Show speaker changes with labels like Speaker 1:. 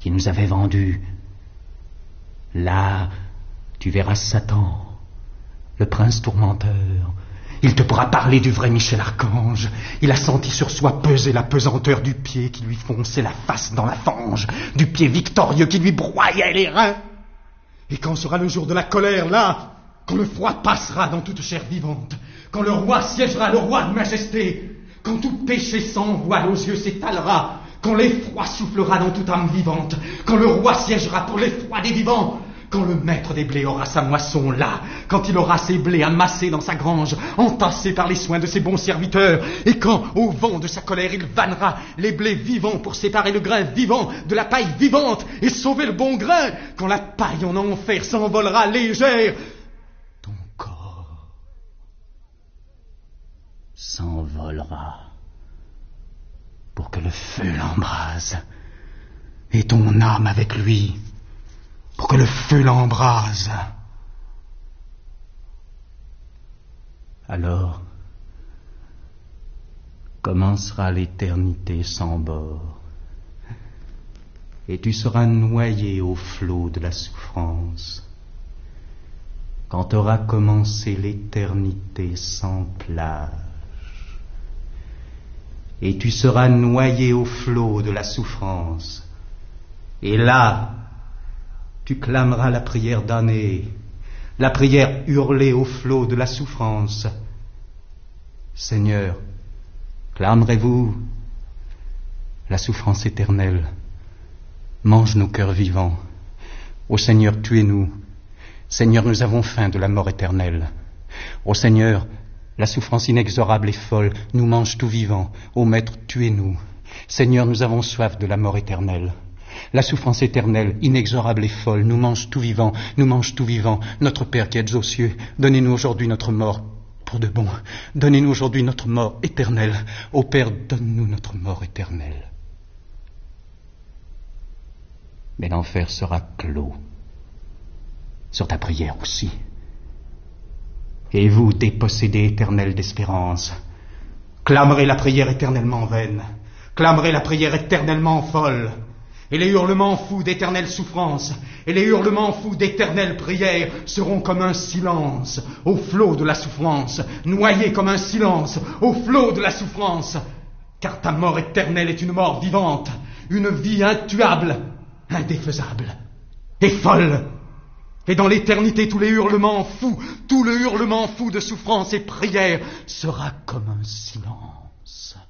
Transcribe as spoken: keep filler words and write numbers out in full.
Speaker 1: qui nous avait vendus. Là, tu verras Satan, le prince tourmenteur. Il te pourra parler du vrai Michel-Archange. Il a senti sur soi peser la pesanteur du pied qui lui fonçait la face dans la fange, du pied victorieux qui lui broyait les reins. Et quand sera le jour de la colère, là, quand le froid passera dans toute chair vivante, quand le roi siégera, le roi de majesté, quand tout péché sans voile aux yeux s'étalera, quand l'effroi soufflera dans toute âme vivante, quand le roi siégera pour l'effroi des vivants, quand le maître des blés aura sa moisson là, quand il aura ses blés amassés dans sa grange, entassés par les soins de ses bons serviteurs, et quand, au vent de sa colère, il vannera les blés vivants pour séparer le grain vivant de la paille vivante et sauver le bon grain, quand la paille en enfer s'envolera légère, ton corps s'envolera pour que le feu l'embrase, et ton âme avec lui, pour que le feu l'embrase. Alors commencera l'éternité sans bord, et tu seras noyé au flot de la souffrance, quand aura commencé l'éternité sans plage. Et tu seras noyé au flot de la souffrance, et là, tu clameras la prière damnée, la prière hurlée au flot de la souffrance. Seigneur, clamerez-vous la souffrance éternelle? Mange nos cœurs vivants. Ô Seigneur, tuez-nous. Seigneur, nous avons faim de la mort éternelle. Ô Seigneur, la souffrance inexorable et folle nous mange tout vivant. Ô Maître, tuez-nous. Seigneur, nous avons soif de la mort éternelle. La souffrance éternelle, inexorable et folle, nous mange tout vivant, nous mange tout vivant. Notre Père qui êtes aux cieux, donnez-nous aujourd'hui notre mort pour de bon. Donnez-nous aujourd'hui notre mort éternelle. Ô Père, donne-nous notre mort éternelle. Mais l'enfer sera clos sur ta prière aussi. Et vous, dépossédés éternels d'espérance, clamerez la prière éternellement vaine, clamerez la prière éternellement folle, et les hurlements fous d'éternelle souffrance, et les hurlements fous d'éternelle prière seront comme un silence au flot de la souffrance, noyés comme un silence au flot de la souffrance, car ta mort éternelle est une mort vivante, une vie intuable, indéfaisable et folle. Et dans l'éternité, tous les hurlements fous, tout le hurlement fou de souffrance et prière sera comme un silence.